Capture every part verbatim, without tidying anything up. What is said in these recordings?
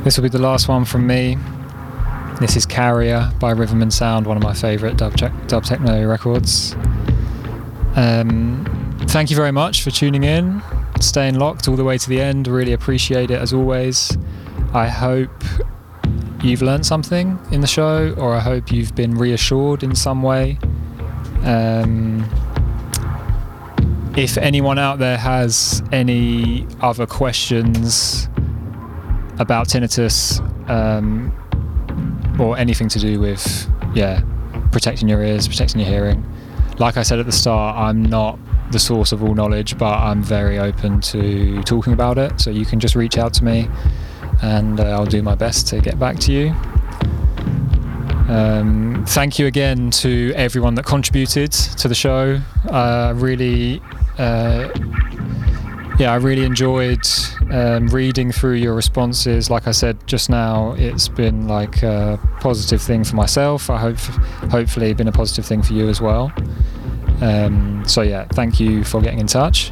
This will be the last one from me. This is Carrier by Riverman Sound, one of my favourite dub, dub techno records. Um, thank you very much for tuning in, staying locked all the way to the end. Really appreciate it as always. I hope you've learned something in the show, or I hope you've been reassured in some way. Um, if anyone out there has any other questions about tinnitus, um, or anything to do with, yeah, protecting your ears, protecting your hearing. Like I said at the start, I'm not the source of all knowledge, but I'm very open to talking about it. So you can just reach out to me and uh, I'll do my best to get back to you. Um, thank you again to everyone that contributed to the show. Uh, really, uh, yeah, I really enjoyed um, reading through your responses. Like I said just now, it's been like a positive thing for myself. I hope, hopefully, been a positive thing for you as well. Um, so yeah, thank you for getting in touch.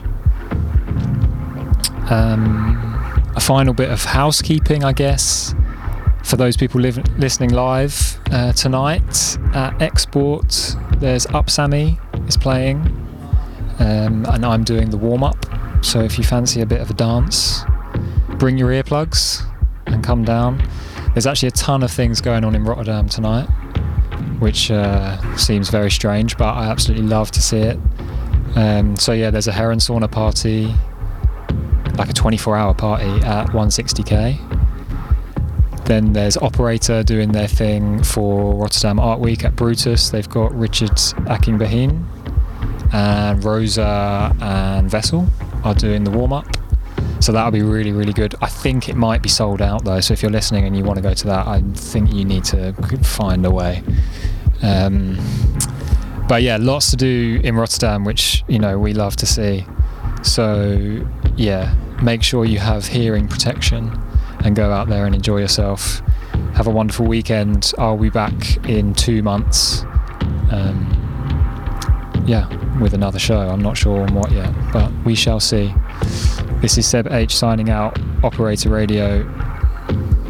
Um, a final bit of housekeeping, I guess, for those people live, listening live uh, tonight at Export. There's Upsammy is playing, um, and I'm doing the warm up. So if you fancy a bit of a dance, bring your earplugs and come down. There's actually a ton of things going on in Rotterdam tonight, which uh, seems very strange, but I absolutely love to see it. Um, so yeah, there's a Heron Sauna party, like a twenty-four hour party at one sixty K. Then there's Operator doing their thing for Rotterdam Art Week at Brutus. They've got Richard Akingbeheen and Rosa and Vessel are doing the warm-up, so that'll be really really good. I think it might be sold out though, so if you're listening and you want to go to that, I think you need to find a way. Um, but yeah, lots to do in Rotterdam, which, you know, we love to see. So yeah, make sure you have hearing protection and go out there and enjoy yourself. Have a wonderful weekend. I'll be back in two months. Um, yeah, with another show. I'm not sure on what yet, but we shall see. This is Seb H signing out, Operator Radio.